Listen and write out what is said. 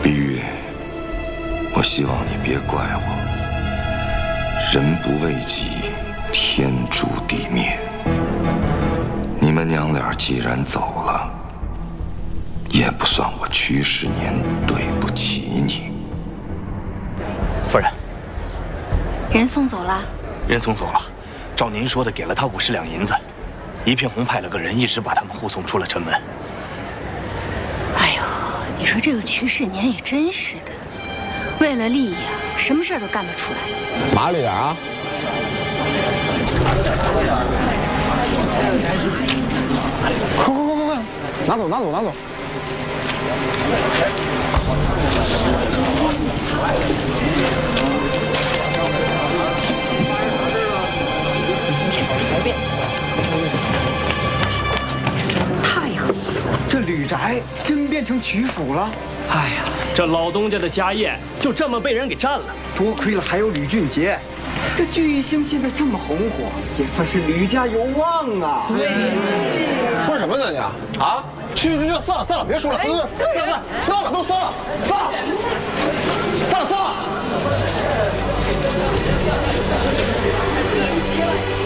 碧玉，我希望你别怪我。人不为己，天诛地灭。你们娘俩既然走了，也不算我瞿世年对不起你。 夫人， 人送走了。 人送走了，照您说的，给了他50两银子。一片红派了个人，一直把他们护送出了城门。 哎呦，你说这个瞿世年也真是的，为了利益啊，什么事儿都干得出来。 麻利点啊！快快快快快，拿走拿走拿走！ 太狠了！这吕宅真变成曲府了。哎呀， 这老东家的家业就这么被人给占了。 多亏了还有吕俊杰，这聚义兴现在这么红火，也算是吕家有望啊。对， 说什么呢你？啊？去，算了，别说了，算了，都算了。